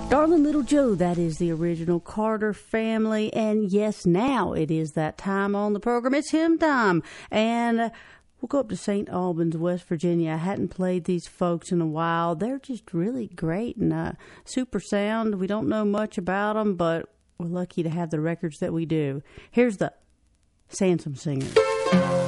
Darling Little Joe, that is the original Carter Family. And yes, now it is that time on the program. It's hymn time. And we'll go up to St. Albans, West Virginia. I hadn't played these folks in a while. They're just really great and super sound. We don't know much about them, but we're lucky to have the records that we do. Here's the Sansom Singers.